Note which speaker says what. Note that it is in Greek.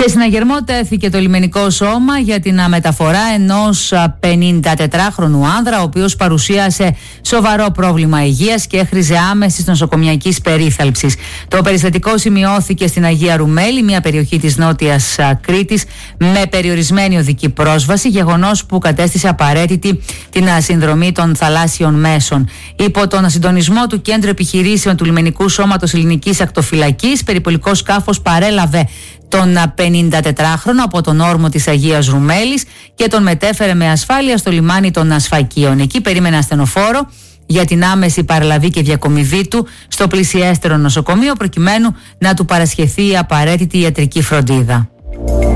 Speaker 1: Σε συναγερμό τέθηκε το λιμενικό σώμα για την μεταφορά ενός 54χρονου άνδρα, ο οποίος παρουσίασε σοβαρό πρόβλημα υγείας και έχριζε άμεσης νοσοκομιακής περίθαλψης. Το περιστατικό σημειώθηκε στην Αγία Ρουμέλη, μια περιοχή της Νότιας Κρήτης, με περιορισμένη οδική πρόσβαση, γεγονός που κατέστησε απαραίτητη την συνδρομή των θαλάσσιων μέσων. Υπό τον συντονισμό του Κέντρου Επιχειρήσεων του Λιμενικού Σώματος Ελληνικής Ακτοφυλακής, περιπολικό σκάφος παρέλαβε τον 54χρονο από τον όρμο της Αγίας Ρουμέλης και τον μετέφερε με ασφάλεια στο λιμάνι των Ασφακίων. Εκεί περίμενε ασθενοφόρο για την άμεση παραλαβή και διακομιδή του στο πλησιέστερο νοσοκομείο, προκειμένου να του παρασχεθεί η απαραίτητη ιατρική φροντίδα.